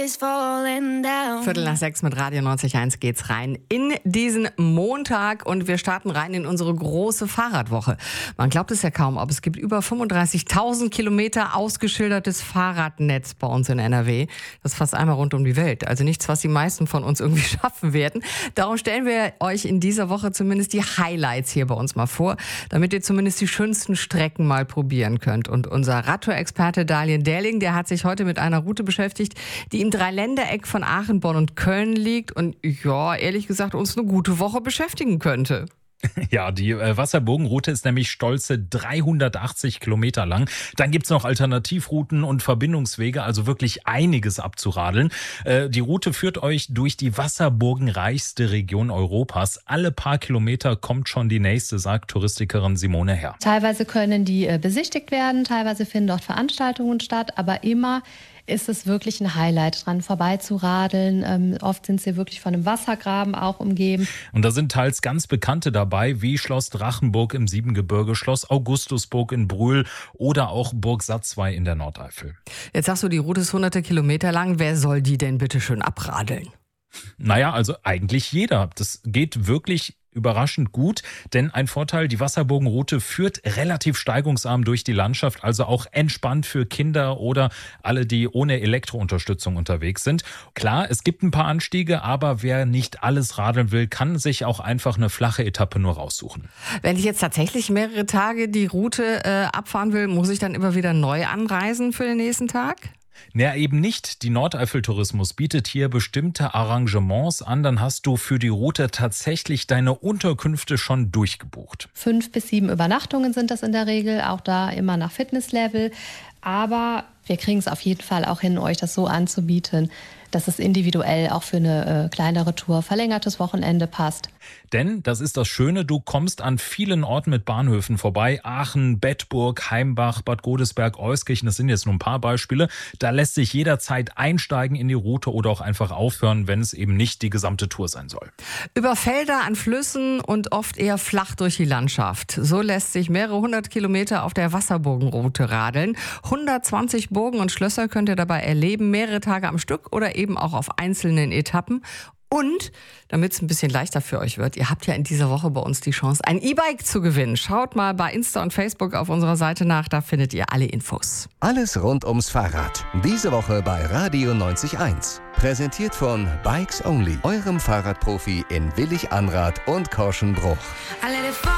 is falling down. 5:45 mit Radio 90.1 geht's rein in diesen Montag und wir starten rein in unsere große Fahrradwoche. Man glaubt es ja kaum, aber es gibt über 35.000 Kilometer ausgeschildertes Fahrradnetz bei uns in NRW. Das ist fast einmal rund um die Welt. Also nichts, was die meisten von uns irgendwie schaffen werden. Darum stellen wir euch in dieser Woche zumindest die Highlights hier bei uns mal vor, damit ihr zumindest die schönsten Strecken mal probieren könnt. Und unser Radtour-Experte Daniel Dähling, der hat sich heute mit einer Route beschäftigt, die im Dreiländereck von Aachen, Bonn und Köln liegt und ja, ehrlich gesagt, uns eine gute Woche beschäftigen könnte. Ja, die Wasserburgenroute ist nämlich stolze 380 Kilometer lang. Dann gibt's noch Alternativrouten und Verbindungswege, also wirklich einiges abzuradeln. Die Route führt euch durch die wasserburgenreichste Region Europas. Alle paar Kilometer kommt schon die nächste, sagt Touristikerin Simone Herr. Teilweise können die besichtigt werden, teilweise finden dort Veranstaltungen statt, aber immer ist es wirklich ein Highlight, dran vorbeizuradeln. Oft sind sie wirklich von einem Wassergraben auch umgeben. Und da sind teils ganz Bekannte dabei, wie Schloss Drachenburg im Siebengebirge, Schloss Augustusburg in Brühl oder auch Burg Satzwey in der Nordeifel. Jetzt sagst du, die Route ist hunderte Kilometer lang. Wer soll die denn bitte schön abradeln? Naja, also eigentlich jeder. Das geht wirklich überraschend gut, denn ein Vorteil, die Wasserburgenroute führt relativ steigungsarm durch die Landschaft, also auch entspannt für Kinder oder alle, die ohne Elektrounterstützung unterwegs sind. Klar, es gibt ein paar Anstiege, aber wer nicht alles radeln will, kann sich auch einfach eine flache Etappe nur raussuchen. Wenn ich jetzt tatsächlich mehrere Tage die Route abfahren will, muss ich dann immer wieder neu anreisen für den nächsten Tag? Naja, eben nicht. Die Nordeifel-Tourismus bietet hier bestimmte Arrangements an. Dann hast du für die Route tatsächlich deine Unterkünfte schon durchgebucht. 5 bis 7 Übernachtungen sind das in der Regel, auch da immer nach Fitnesslevel. Aber wir kriegen es auf jeden Fall auch hin, euch das so anzubieten, dass es individuell auch für eine kleinere Tour, verlängertes Wochenende passt. Denn, das ist das Schöne, du kommst an vielen Orten mit Bahnhöfen vorbei. Aachen, Bedburg, Heimbach, Bad Godesberg, Euskirchen, das sind jetzt nur ein paar Beispiele. Da lässt sich jederzeit einsteigen in die Route oder auch einfach aufhören, wenn es eben nicht die gesamte Tour sein soll. Über Felder an Flüssen und oft eher flach durch die Landschaft. So lässt sich mehrere 100 Kilometer auf der Wasserburgenroute radeln. 120 Burgen und Schlösser könnt ihr dabei erleben, mehrere Tage am Stück oder eben auch auf einzelnen Etappen. Und, damit es ein bisschen leichter für euch wird, ihr habt ja in dieser Woche bei uns die Chance, ein E-Bike zu gewinnen. Schaut mal bei Insta und Facebook auf unserer Seite nach, da findet ihr alle Infos. Alles rund ums Fahrrad. Diese Woche bei Radio 90.1. Präsentiert von Bikes Only, eurem Fahrradprofi in Willig-Anrath und Korschenbruch. I let it fall.